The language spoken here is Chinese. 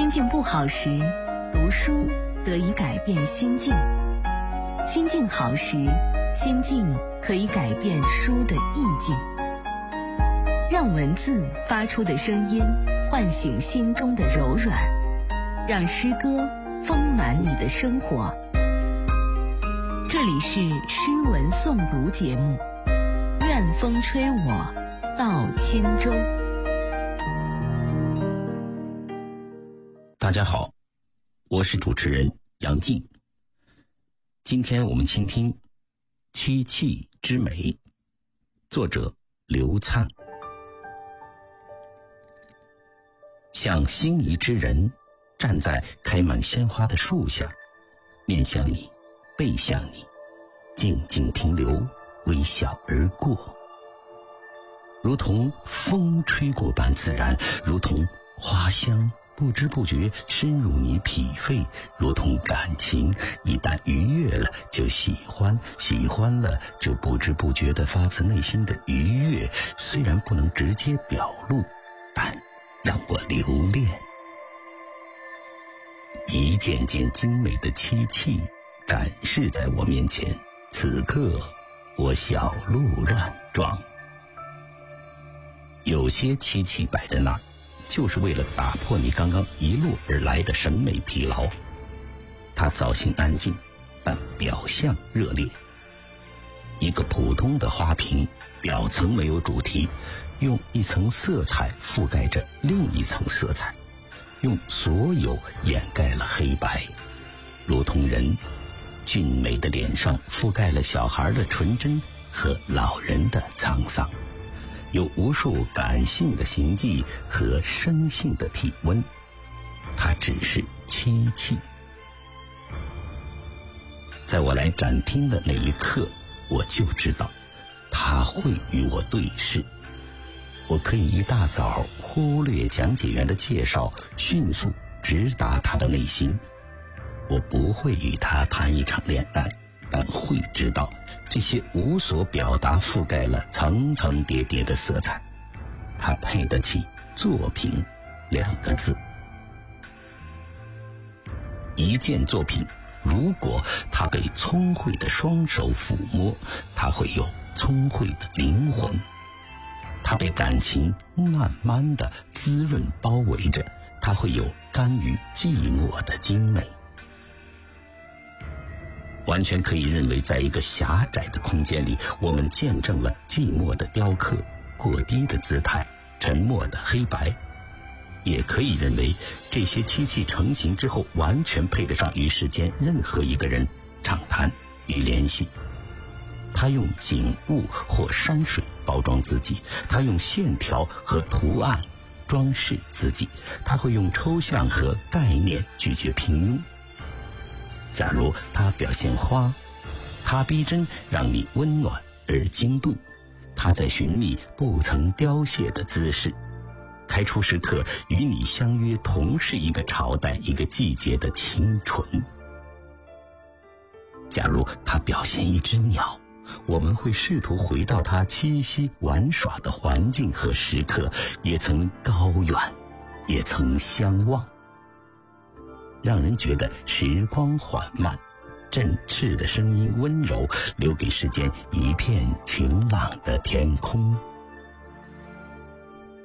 心境不好时，读书得以改变心境；心境好时，心境可以改变书的意境。让文字发出的声音唤醒心中的柔软，让诗歌丰满你的生活。这里是诗文诵读节目，愿风吹我到轻舟。 大家好，我是主持人杨静。今天我们倾听《七气之美》，作者刘灿。像心仪之人站在开满鲜花的树下，面向你，背向你，静静停留，微笑而过，如同风吹过般自然，如同花香不知不觉深入你脾肺，如同感情一旦愉悦了就喜欢，喜欢了就不知不觉地发自内心的愉悦，虽然不能直接表露，但让我留恋。一件件精美的漆器展示在我面前，此刻我小鹿乱撞。有些漆器摆在那儿，就是为了打破你刚刚一路而来的审美疲劳。它造型安静，但表象热烈。一个普通的花瓶，表层没有主题，用一层色彩覆盖着另一层色彩，用所有掩盖了黑白，如同人俊美的脸上覆盖了小孩的纯真和老人的沧桑，有无数感性的行迹和生性的体温，它只是漆器。在我来展厅的那一刻，我就知道它会与我对视。我可以一大早忽略讲解员的介绍，迅速直达他的内心。我不会与他谈一场恋爱，但会知道这些无所表达覆盖了层层叠叠的色彩，它配得起作品两个字。一件作品，如果它被聪慧的双手抚摸，它会有聪慧的灵魂。它被感情慢慢的滋润包围着，它会有甘于寂寞的精美。完全可以认为，在一个狭窄的空间里，我们见证了寂寞的雕刻，过低的姿态，沉默的黑白。也可以认为，这些漆器成型之后，完全配得上与世间任何一个人畅谈与联系。他用景物或山水包装自己，他用线条和图案装饰自己，他会用抽象和概念拒绝平庸。假如他表现花，他逼真让你温暖而惊动，他在寻觅不曾凋谢的姿势，开出时刻与你相约同是一个朝代一个季节的清纯。假如他表现一只鸟，我们会试图回到它栖息玩耍的环境和时刻，也曾高远，也曾相望，让人觉得时光缓慢，振翅的声音温柔，留给世间一片晴朗的天空。